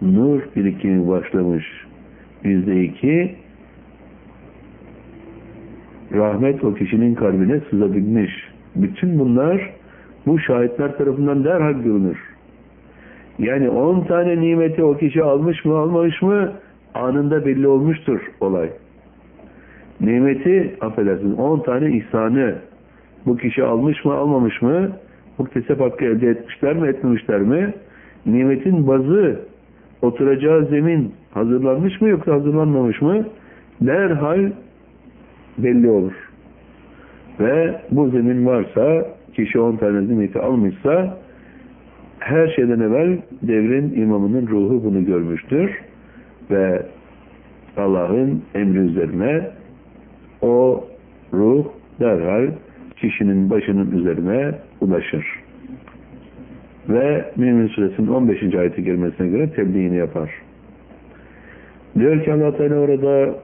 nur birikimi başlamış. %2 rahmet o kişinin kalbine sızabilmiş. Bütün bunlar bu şahitler tarafından derhal görünür. Yani 10 tane nimeti o kişi almış mı almamış mı anında belli olmuştur olay. Nimeti, affedersiniz, 10 tane ihsanı bu kişi almış mı almamış mı, muktesep hakkı elde etmişler mi etmemişler mi, nimetin bazı, oturacağı zemin hazırlanmış mı yoksa hazırlanmamış mı derhal belli olur. Ve bu zemin varsa, kişi 10 tane nimeti almışsa, her şeyden evvel devrin imamının ruhu bunu görmüştür ve Allah'ın emri üzerine o ruh derhal kişinin başının üzerine ulaşır. Ve Mümin Suresinin 15. ayeti kerimesine göre tebliğini yapar. Diyor ki Allah Teala orada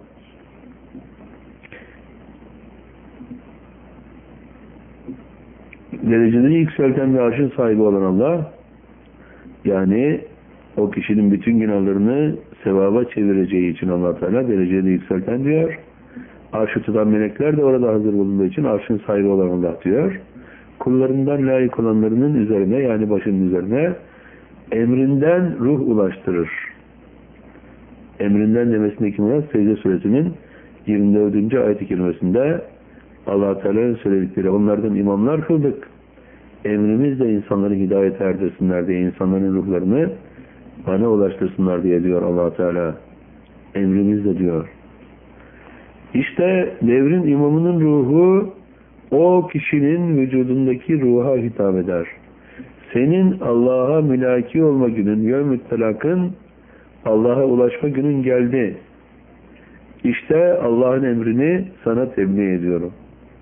dereceleri yükselten ve arşın sahibi olan Allah, yani o kişinin bütün günahlarını sevaba çevireceği için Allah Teala dereceleri yükselten diyor. Arşı tutan melekler de orada hazır bulunduğu için arşın sahibi olan Allah diyor. Kullarından layık olanlarının üzerine, yani başının üzerine emrinden ruh ulaştırır. Emrinden demesindeki murat Secde Suresinin 24. ayet-i kerimesinde Allah Teala'nın söyledikleri, onlardan imamlar kıldık. Emrimizle insanları hidayete erdirsinler diye, insanların ruhlarını bana ulaştırsınlar diye diyor Allah Teala. Emrimizle diyor. İşte devrin imamının ruhu o kişinin vücudundaki ruha hitap eder. Senin Allah'a mülaki olma günün, yevm-i telakın, Allah'a ulaşma günün geldi. İşte Allah'ın emrini sana tebliğ ediyorum.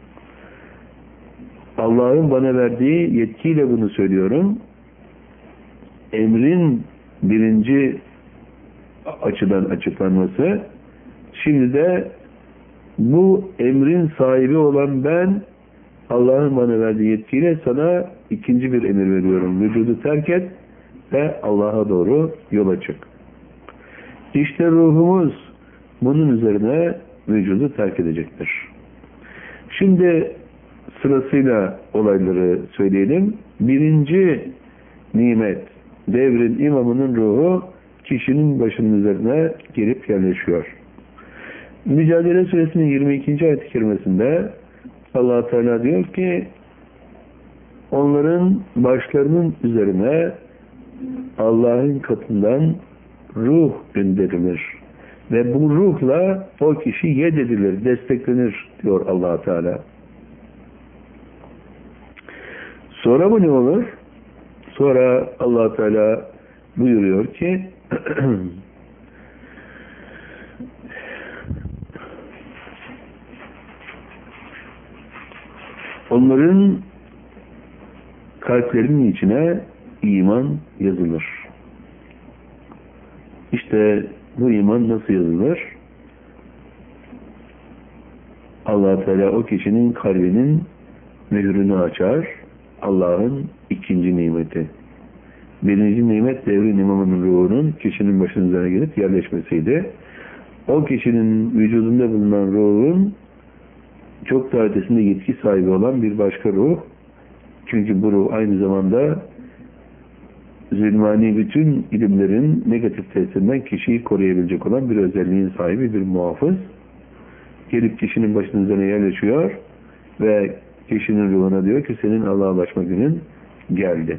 Allah'ın bana verdiği yetkiyle bunu söylüyorum. Emrin birinci açıdan açıklanması. Şimdi de bu emrin sahibi olan ben, Allah'ın bana verdiği yetkiyle sana ikinci bir emir veriyorum. Vücudu terk et ve Allah'a doğru yola çık. İşte ruhumuz bunun üzerine vücudu terk edecektir. Şimdi sırasıyla olayları söyleyelim. Birinci nimet, devrin imamının ruhu kişinin başının üzerine gelip yerleşiyor. Mücadele Suresinin 22. ayet-i kerimesinde Allah Teala diyor ki, onların başlarının üzerine Allah'ın katından ruh gönderilir ve bu ruhla o kişi yededilir, desteklenir diyor Allah Teala. Sonra bu ne olur? Sonra Allah Teala buyuruyor ki onların kalplerinin içine iman yazılır. İşte bu iman nasıl yazılır? Allah Teala o kişinin kalbinin mührünü açar. Allah'ın ikinci nimeti. Birinci nimet devrin imamının ruhunun kişinin başının üzerine gelip yerleşmesiydi. O kişinin vücudunda bulunan ruhun çok daha ötesinde yetki sahibi olan bir başka ruh. Çünkü bu ruh aynı zamanda zulmani bütün ilimlerin negatif tesirinden kişiyi koruyabilecek olan bir özelliğin sahibi bir muhafız. Gelip kişinin başının üzerine yerleşiyor ve kişinin ruhuna diyor ki senin Allah'a ulaşma günün geldi.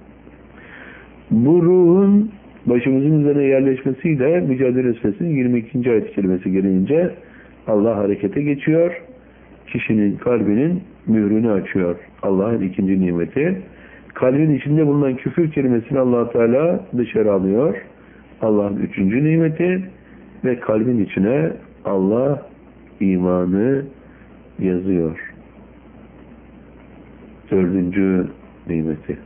Bu ruhun başımızın üzerine yerleşmesiyle Mücadele Suresinin 22. ayet kelimesi gelince Allah harekete geçiyor. Kişinin kalbinin mührünü açıyor. Allah'ın ikinci nimeti. Kalbin içinde bulunan küfür kelimesini Allah Teala dışarı alıyor. Allah'ın üçüncü nimeti ve kalbin içine Allah imanı yazıyor. Dördüncü nimeti.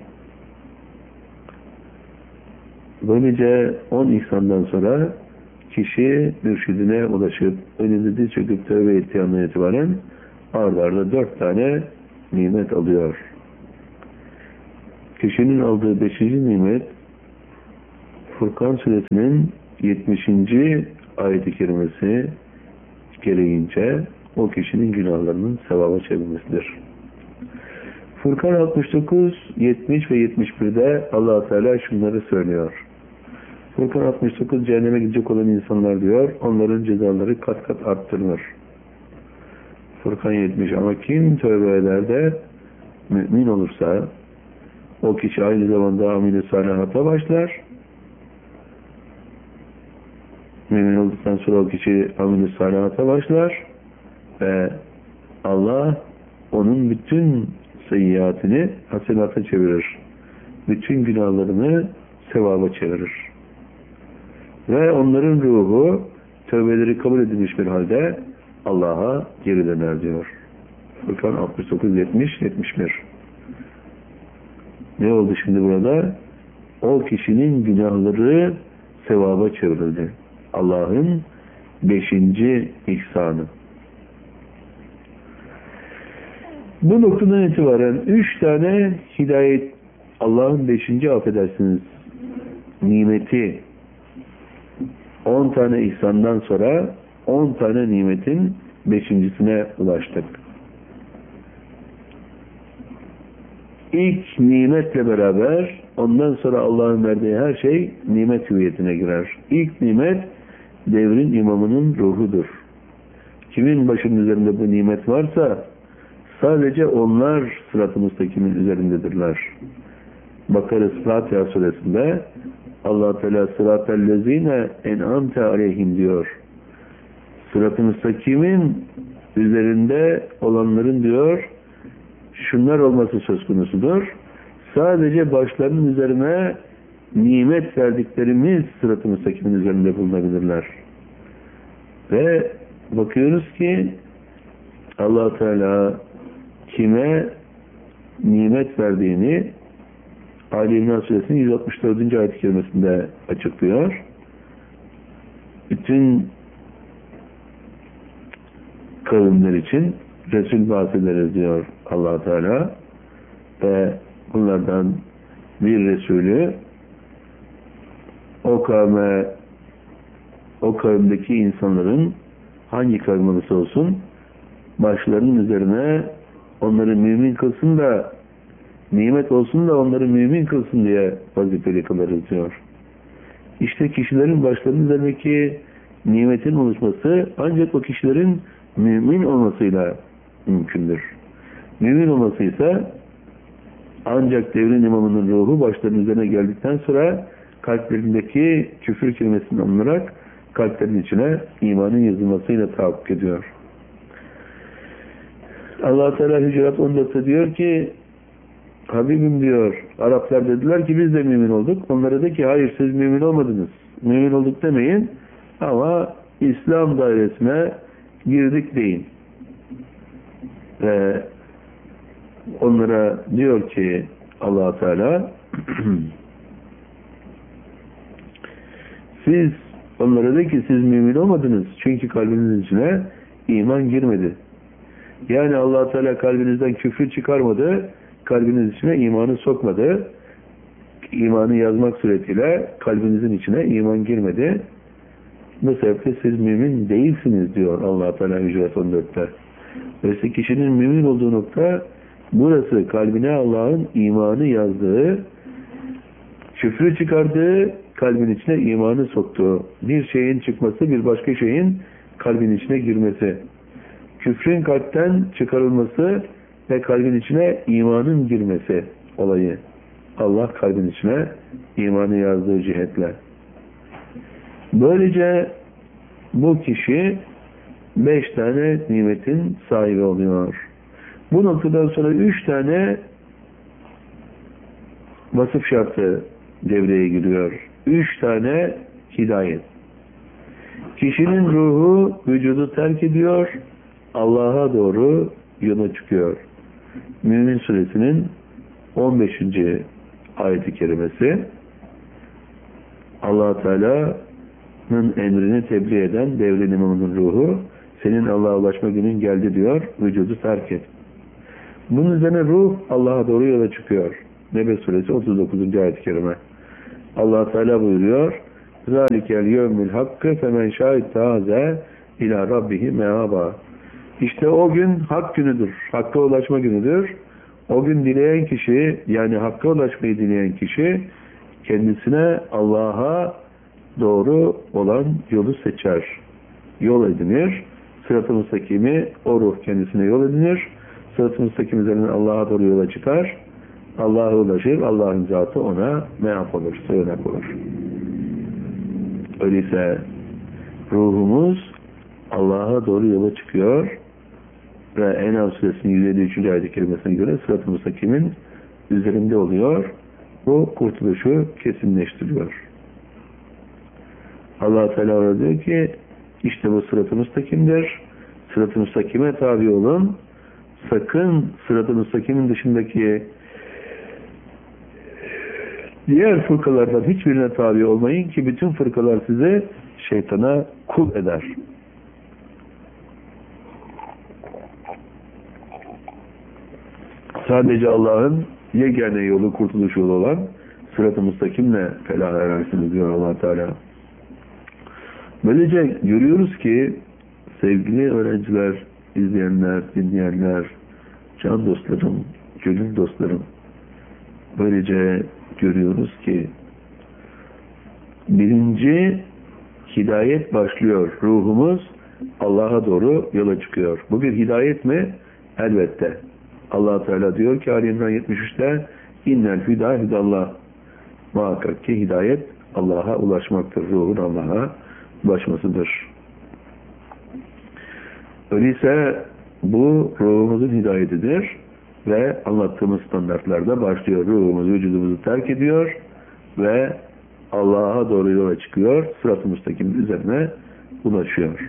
Böylece 10 ihsandan sonra kişi mürşidine ulaşıp önünde diz çöküp tövbe ettiği andan itibaren arda arda 4 tane nimet alıyor. Kişinin aldığı 5. nimet Furkan suresinin 70. ayet-i kerimesi gereğince o kişinin günahlarının sevaba çevrilmesidir. Furkan 69, 70 ve 71'de Allah Teala şunları söylüyor. Furkan 69 cehenneme gidecek olan insanlar diyor, onların cezaları kat kat arttırılır. Furkan 70 ama kim tövbe eder de mümin olursa o kişi aynı zamanda amel-i salihata başlar. Mümin olduktan sonra o kişi amel-i salihata başlar ve Allah onun bütün seyyiatini hasenata çevirir. Bütün günahlarını sevaba çevirir. Ve onların ruhu tövbeleri kabul edilmiş bir halde Allah'a geri döner diyor. Furkan 69, 70, 71. Ne oldu şimdi burada? O kişinin günahları sevaba çevrildi. Allah'ın 5. ihsanı. Bu noktadan itibaren 3 tane hidayet, Allah'ın 5. affedersiniz nimeti, 10 tane ihsandan sonra 10 tane nimetin 5.'sine ulaştık. İlk nimetle beraber ondan sonra Allah'ın verdiği her şey nimet hüviyetine girer. İlk nimet devrin imamının ruhudur. Kimin başının üzerinde bu nimet varsa sadece onlar sırat-ı müstakimin üzerindedirler. Bakarız Fatiha suresinde Allah Teala sıratellezine en'amte aleyhim diyor. Sırat-ı müstakimin üzerinde olanların diyor şunlar olması söz konusudur. Sadece başlarının üzerine nimet verdiklerimiz sırat-ı müstakimin üzerinde bulunabilirler. Ve bakıyoruz ki Allah Teala kime nimet verdiğini Ali İmran Suresinin 164. ayet-i kerimesinde açıklıyor. Bütün kavimler için Resul bahsederiz diyor Allah Teala ve bunlardan bir Resulü o kavimdeki insanların hangi kavim olursa olsun başlarının üzerine onları mümin kılsın da nimet olsun da onları mümin kılsın diye vazifeli kılarız diyor. İşte kişilerin başlarının üzerindeki nimetin oluşması ancak o kişilerin mümin olmasıyla mümkündür. Mümin olması ise ancak devrin imamının ruhu başlarının üzerine geldikten sonra kalplerindeki küfür kelimesini alınarak kalplerin içine imanın yazılmasıyla tahakkuk ediyor. Allah Teala Hücurat 14'te diyor ki Habibim diyor, Araplar dediler ki biz de mümin olduk. Onlara de ki hayır siz mümin olmadınız. Mümin olduk demeyin ama İslam dairesine girdik deyin. Ve onlara diyor ki Allah Teala siz onlara de ki siz mümin olmadınız. Çünkü kalbinizin içine iman girmedi. Yani Allah Teala kalbinizden küfrü çıkarmadı. Kalbiniz içine imanı sokmadı. İmanı yazmak suretiyle kalbinizin içine iman girmedi. Bu sebeple siz mümin değilsiniz diyor Allah Teala Hücurat 14'te. Oysa kişinin mümin olduğu nokta burası, kalbine Allah'ın imanı yazdığı, küfrü çıkardığı, kalbin içine imanı soktuğu. Bir şeyin çıkması, bir başka şeyin kalbin içine girmesi. Küfrün kalpten çıkarılması ve kalbin içine imanın girmesi olayı. Allah kalbin içine imanı yazdığı cihetle. Böylece bu kişi 5 tane nimetin sahibi oluyor. Bu noktadan sonra 3 tane vasıf şartı devreye giriyor. 3 tane hidayet. Kişinin ruhu vücudu terk ediyor, Allah'a doğru yola çıkıyor. Mümin suresinin 15. ayet-i kerimesi Allah Teala'nın emrini tebliğ eden devrin imamının ruhu senin Allah'a ulaşma günün geldi diyor, vücudu terk et. Bunun üzerine ruh Allah'a doğru yola çıkıyor. Nebe suresi 39. ayet-i kerime. Allah Teala buyuruyor: "Zalikel yevmül hakkı femen şahit taze ila rabbihi meaba." İşte o gün hak günüdür. Hakka ulaşma günüdür. O gün dileyen kişi, yani hakka ulaşmayı dileyen kişi kendisine Allah'a doğru olan yolu seçer. Yol edinir. Sırat-ı müstakimi o ruh kendisine yol edinir. Sırat-ı müstakim üzerinden Allah'a doğru yola çıkar. Allah'a ulaşır. Allah'ın zatı ona meap olur, sığınak olur. Öyleyse ruhumuz Allah'a doğru yola çıkıyor ve En'am suresinin 153. ayet-i kerimesine göre sırat-ı müstakimin üzerinde oluyor. Bu kurtuluşu kesinleştiriyor. Allah Teala diyor ki işte bu sırat-ı müstakimdir. Sırat-ı müstakime tabi olun. Sakın sırat-ı müstakimin dışındaki diğer fırkalardan hiçbirine tabi olmayın ki bütün fırkalar sizi şeytana kul eder. Sadece Allah'ın yegane yolu, kurtuluş yolu olan sırat-ı müstakimle felah erersiniz diyor Allah Teala. Böylece görüyoruz ki sevgili öğrenciler, izleyenler, dinleyenler, can dostlarım, gönül dostlarım, böylece görüyoruz ki birinci hidayet başlıyor. Ruhumuz Allah'a doğru yola çıkıyor. Bu bir hidayet mi? Elbette. Allah Teala diyor ki Ali İmran 73'te innel hüda hüdallah. Muhakkak ki hidayet Allah'a ulaşmaktır. Ruhun Allah'a ulaşmasıdır. Öyleyse bu ruhumuzun hidayetidir ve anlattığımız standartlarda başlıyor. Ruhumuz vücudumuzu terk ediyor ve Allah'a doğru yola çıkıyor. Sırat-ı müstakim üzerine ulaşıyor.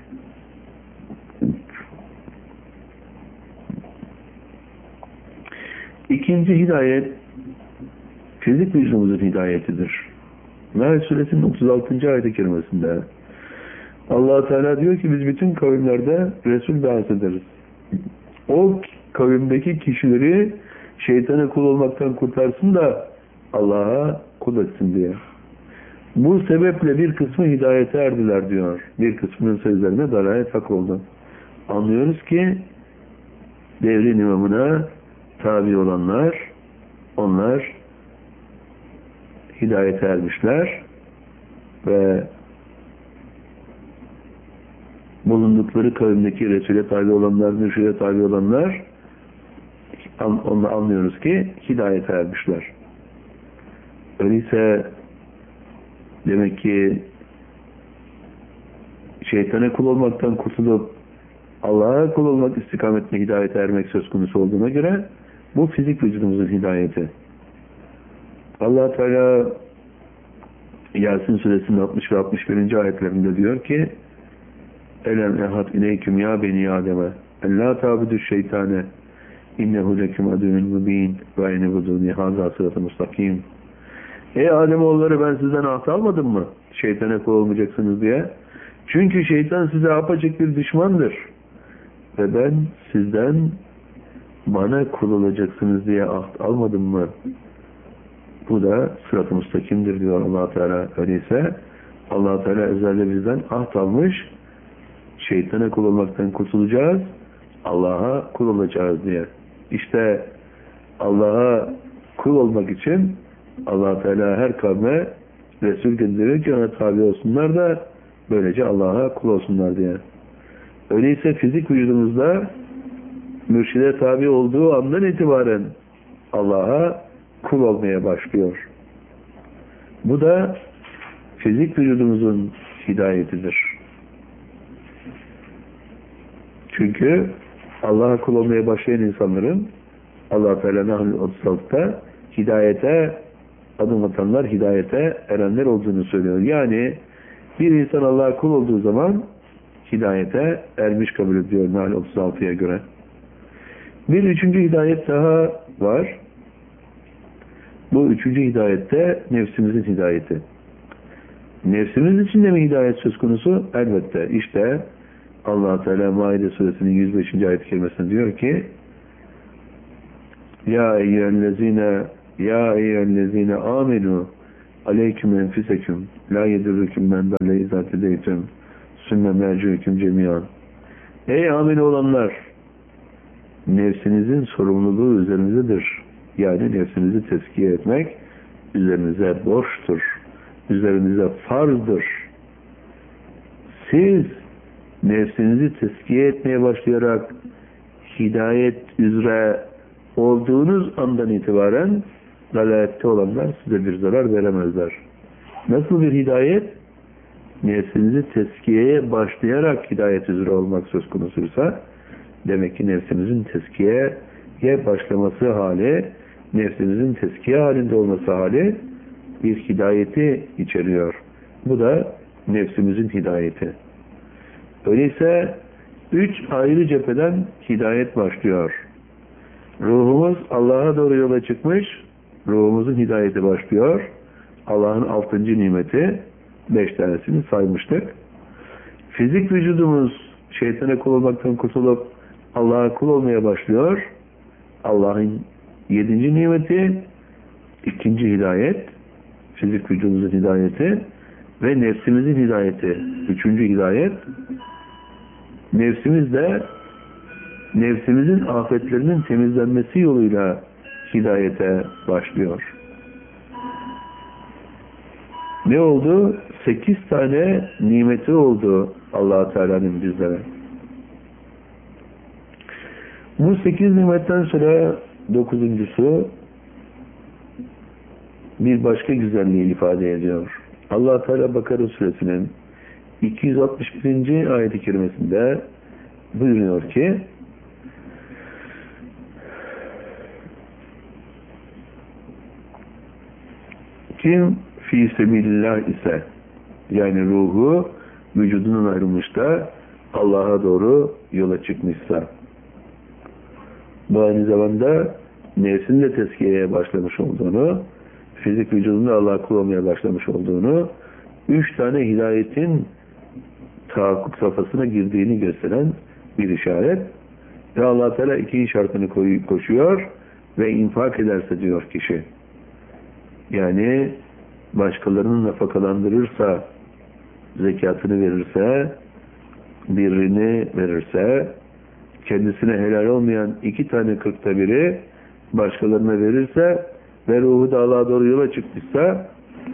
İkinci hidayet fizik vücudumuzun hidayetidir. Nahl suresinin 36. ayet-i kerimesinde Allah Teala diyor ki biz bütün kavimlerde Resul ba'as ederiz. O kavimdeki kişileri şeytana kul olmaktan kurtarsın da Allah'a kul etsin diye. Bu sebeple bir kısmı hidayete erdiler diyor. Bir kısmının sözlerine dalalet hak oldu. Anlıyoruz ki devrin imamına tabi olanlar, onlar hidayete ermişler ve bulundukları kavimdeki Resul'e tabi olanlar, mürşide tabi olanlar onu anlıyoruz ki hidayete ermişler. Öyleyse demek ki şeytana kul olmaktan kurtulup Allah'a kul olmak istikametine hidayete ermek söz konusu olduğuna göre bu fizik vücudumuzun hidayeti. Allah Teala Yasin suresinin 60 ve 61. ayetlerinde diyor ki Elem ehad ileyküm ya beni Adem'e en la tabudu şeytane innehu leküm adüvün mübin ve enebuduni haza sıratı mustakim. Ey Ademoğulları ben sizden ahd almadım mı? Şeytana kul olmayacaksınız diye. Çünkü şeytan size apaçık bir düşmandır. Ve ben sizden bana kul olacaksınız diye ahd almadım mı? Bu da sırat-ı müstakimdir diyor Allah Teala. Öyleyse Allah Teala özelde bizden ahd almış, şeytana kul olmaktan kurtulacağız, Allah'a kul olacağız diye. İşte Allah'a kul olmak için Allah Teala her kavme Resul gönderiyor ki ona tabi olsunlar da böylece Allah'a kul olsunlar diye. Öyleyse fizik vücudumuzda mürşide tabi olduğu andan itibaren Allah'a kul olmaya başlıyor. Bu da fizik vücudumuzun hidayetidir. Çünkü Allah'a kul olmaya başlayan insanların Allah Teala Nahl 36'da hidayete adım atanlar, hidayete erenler olduğunu söylüyor. Yani bir insan Allah'a kul olduğu zaman hidayete ermiş kabul ediyor Nahl 36'ya göre. Bir üçüncü hidayet daha var. Bu üçüncü hidayette nefsimizin hidayeti. Nefsimiz için de mi hidayet söz konusu? Elbette. İşte Allah Teala Maide suresinin 105. ayet-i kerimesinde diyor ki Ya eyyühellezine amenu aleyküm enfiseküm la yedirrüküm men dalle izatedeytüm sümme mercühüküm cemiyan. Ey amine olanlar, nefsinizin sorumluluğu üzerinizdedir. Yani nefsinizi tezkiye etmek üzerinize borçtur. Üzerinize farzdır. Siz nefsinizi tezkiye etmeye başlayarak hidayet üzere olduğunuz andan itibaren dalalette olanlar size bir zarar veremezler. Nasıl bir hidayet? Nefsinizi tezkiyeye başlayarak hidayet üzere olmak söz konusuysa, demek ki nefsinizin tezkiyeye başlaması hali, nefsinizin tezkiye halinde olması hali bir hidayeti içeriyor. Bu da nefsimizin hidayeti. Öyleyse 3 ayrı cepheden hidayet başlıyor. Ruhumuz Allah'a doğru yola çıkmış, ruhumuzun hidayeti başlıyor. Allah'ın 6. nimeti, 5 tanesini saymıştık. Fizik vücudumuz şeytana kul olmaktan kurtulup Allah'a kul olmaya başlıyor. Allah'ın 7. nimeti, 2. hidayet, fizik vücudumuzun hidayeti ve nefsimizin hidayeti, 3. hidayet. Nefsimiz de nefsimizin afetlerinin temizlenmesi yoluyla hidayete başlıyor. Ne oldu? 8 tane nimeti oldu Allah-u Teala'nın bizlere. Bu 8 nimetten sonra 9'uncusu bir başka güzelliği ifade ediyor. Allah-u Teala Bakara suresinin 261. ayet-i kerimesinde buyuruyor ki, kim fi sebilillah ise, yani ruhu vücudundan ayrılmış da Allah'a doğru yola çıkmışsa, bu aynı zamanda nefsinin de tezkiyeye başlamış olduğunu, fizik vücudunda Allah'a kul olmaya başlamış olduğunu, 3 tane hidayetin tahakkuk safhasına girdiğini gösteren bir işaret. Ve Allah Teala 2 şartını koşuyor ve infak ederse diyor kişi. Yani başkalarının nafakalandırırsa, zekatını verirse, birrini verirse, kendisine helal olmayan 2 tane 40'ta 1'i başkalarına verirse ve ruhu da Allah'a doğru yola çıkmışsa,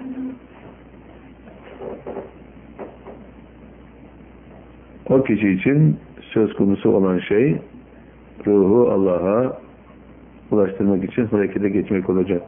o kişi için söz konusu olan şey ruhu Allah'a ulaştırmak için harekete geçmek olacak.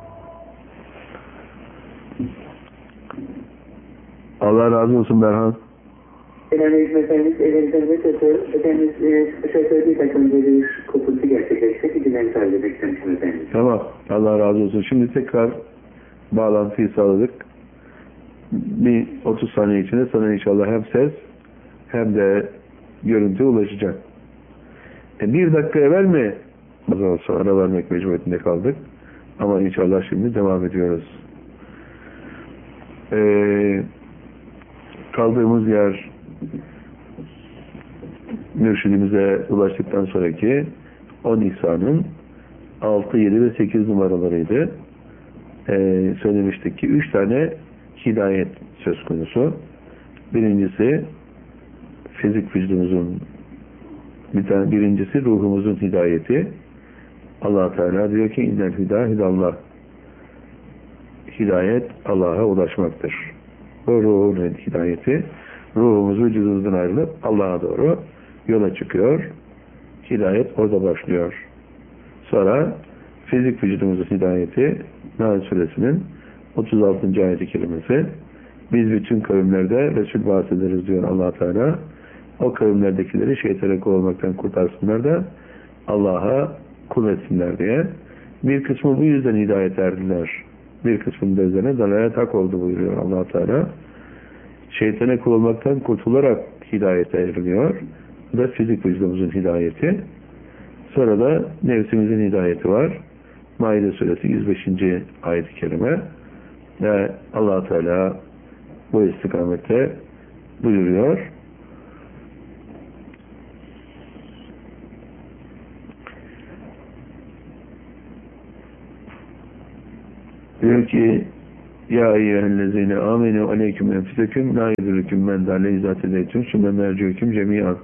Allah razı olsun Berhan. Efendimiz Efendimiz söylediği takımda bir kopultu gerçekleşti. Bilgilerini tarif etmek istemişim efendim. Tamam. Allah razı olsun. Şimdi tekrar bağlantıyı sağladık. Bir 30 saniye içinde sana inşallah hem ses hem de görüntü ulaşacak. 1 dakika evvel mi? O zaman sonra ara vermek mecburiyetinde kaldık. Ama inşallah şimdi devam ediyoruz. Kaldığımız yer mürşidimize ulaştıktan sonraki 10 Nisan'ın 6, 7 ve 8 numaralarıydı. Söylemiştik ki 3 tane hidayet söz konusu. Birincisi fizik vücudumuzun, birincisi ruhumuzun hidayeti. Allah Teala diyor ki innel hidayet hidayet Allah'a ulaşmaktır. O ruhun hidayeti, ruhumuz vücudumuzdan ayrılıp Allah'a doğru yola çıkıyor. Hidayet orada başlıyor. Sonra fizik vücudumuzun hidayeti, Nahl suresinin 36. ayet-i kerimesi. Biz bütün kavimlerde Resul bahsederiz diyor Allah Teala. O kavimlerdekileri şeytana kul olmaktan kurtarsınlar da Allah'a kul etsinler diye. Bir kısmı bu yüzden hidayet erdiler. Bir kısmının da üzerine dalalet hak oldu buyuruyor Allah Teala. Şeytana kul olmaktan kurtularak hidayete eriliyor. Bu da fizik vücudumuzun hidayeti. Sonra da nefsimizin hidayeti var. Maide suresi 105. ayet-i kerime. Ve Allah Teala bu istikamette buyuruyor. Diyor ki Ya eyyühellezine amenu aleyküm enfüseküm la yedürüküm men dalle izat edeytüm sümme mercüküm cemiyan.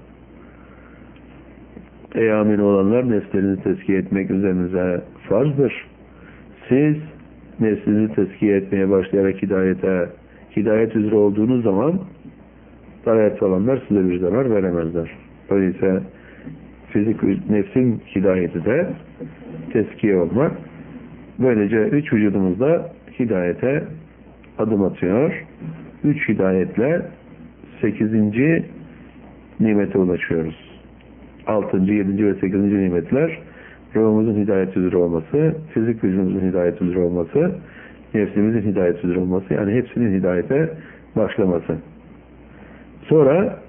Ey amin olanlar, nefslerinizi tezkiye etmek üzerinize farzdır. Siz nefsinizi tezkiye etmeye başlayarak hidayet üzere olduğunuz zaman davet olanlar size bir zarar veremezler. Öyleyse nefsin hidayeti de tezkiye olmak. Böylece 3 vücudumuzda hidayete adım atıyor. 3 hidayetle 8. nimete ulaşıyoruz. 6., 7. ve 8. nimetler ruhumuzun hidayet üzere olması, fizik vücudumuzun hidayet üzere olması, nefsimizin hidayet üzere olması, yani hepsinin hidayete başlaması. Sonra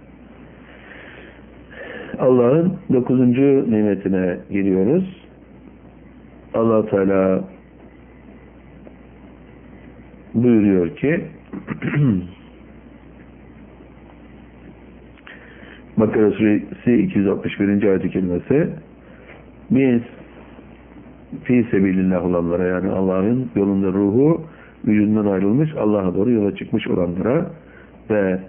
Allah'ın 9. nimetine giriyoruz. Allah Teala buyuruyor ki Bakara Suresi 261. ayet-i kerimesi, biz fi sebilillah olanlara, yani Allah'ın yolunda ruhu vücudundan ayrılmış, Allah'a doğru yola çıkmış olanlara ve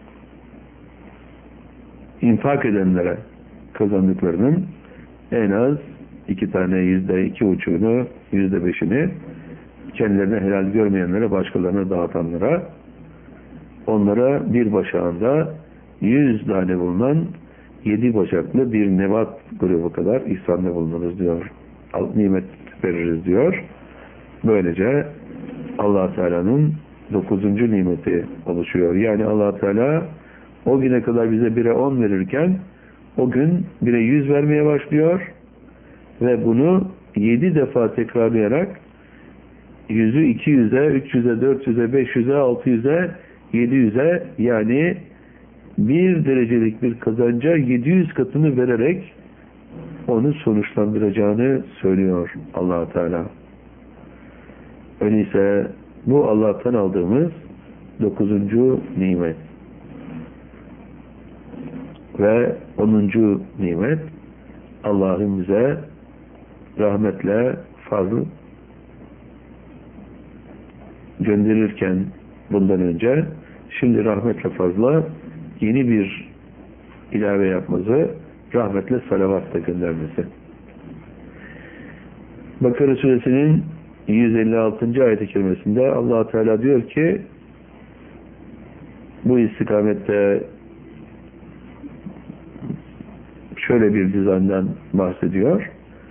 infak edenlere kazandıklarının en az 2 tane %2,5'unu, %5'ini kendilerine helal görmeyenlere, başkalarına dağıtanlara, onlara bir başağında 100 tane bulunan 7 bacaklı bir nebat grubu kadar ihsanda bulunuruz diyor. Nimet veririz diyor. Böylece Allah Teala'nın 9. nimeti oluşuyor. Yani Allah Teala o güne kadar bize 1'e 10 verirken o gün 1'e 100 vermeye başlıyor ve bunu 7 defa tekrarlayarak 100'ü 200'e, 300'e, 400'e, 500'e, 600'e, 700'e, yani 1 derecelik bir kazanca 700 katını vererek onu sonuçlandıracağını söylüyor Allah Teala. Öyleyse bu Allah'tan aldığımız 9. nimet. Ve 10. nimet, Allah'ın bize rahmetle fazl gönderirken bundan önce, şimdi rahmetle fazla yeni bir ilave yapması, rahmetle salavatla göndermesi. Bakara Suresinin 156. ayet-i kerimesinde Allah Teala diyor ki, bu istikamette şöyle bir düzenden bahsediyor.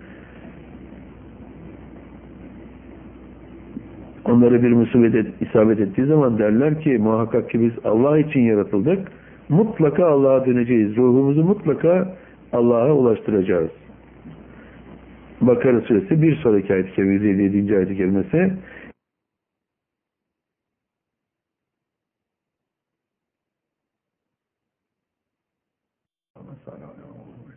Onlara bir musibet isabet ettiği zaman derler ki, muhakkak ki biz Allah için yaratıldık. Mutlaka Allah'a döneceğiz. Ruhumuzu mutlaka Allah'a ulaştıracağız. Bakara Suresi bir sonraki ayet-i kerime, 157. ayet-i kerimesi,